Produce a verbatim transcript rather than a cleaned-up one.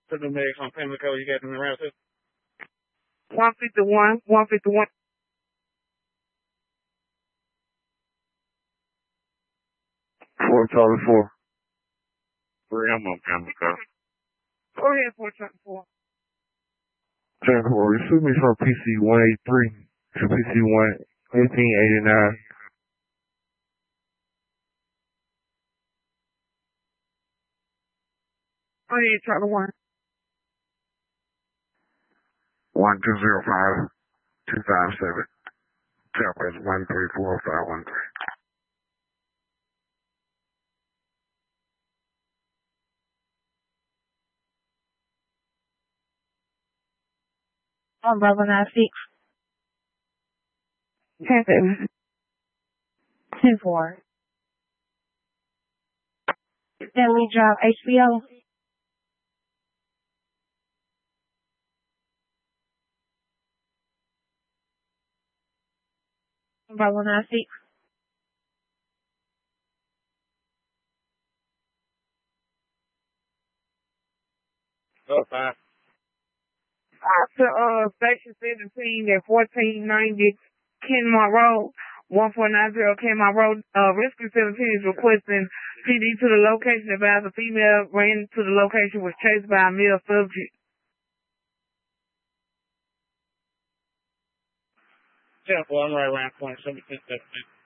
To the mix on Pimlico, you got them around too? one fifty-one, one fifty-one. four Charlie four. Three, I'm on Pimlico. Go ahead, four twenty-four. ten four, you shoot me from P C one eighty-three to P C one eighteen eighty-nine. Go ahead, Charlie one. one two zero five two five seven. Temp is one three four five one three. On Bravo nine six. ten seven. ten four. Family Drive H B O. On Bravo nine six. Oh, five. After uh, Station seventeen at fourteen ninety Kenmont Road, one four nine zero Kenmont Road, uh, Rescue seventeen is requesting P D to the location. Advised a female ran to the location, was chased by a male subject. ten four, I'm right around point seven six.